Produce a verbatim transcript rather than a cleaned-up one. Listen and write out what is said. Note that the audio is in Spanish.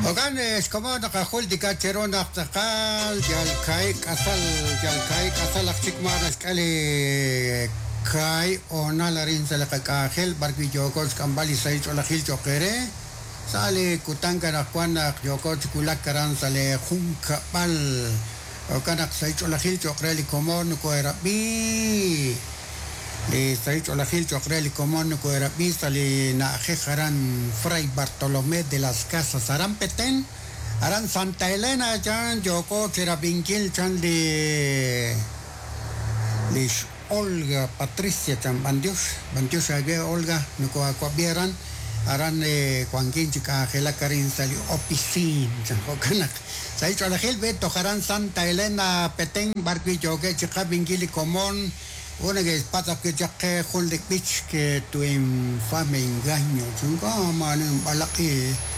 Ogan es como nakahul di kachero naktakal jal kai kasal jal kai kasal aksik manas kali kai ona larin sa lakakahel barki jokos kambali sa ito lakil chokere sale kutang karakwan nak jokos kulak karan sale hunka pal okanak sa ito lakil chokre li komon ko erabi li sa ito lakil chokre li komon ko erabi sale na jejaran Fray Bartolomé de las Casas aran peten aran Santa Elena chan joko kera binkil chan li li Olga Patricia chan bandius bandius age Olga nuko akwabiran aran eh, kuangkin chika hela karin sali opisin chan okanak sa ito lakil beto haran Santa Elena peten barki joke chika binkili komon una que pasa que ya que con el pitch que tu infame engaño, chunga, man, balaki.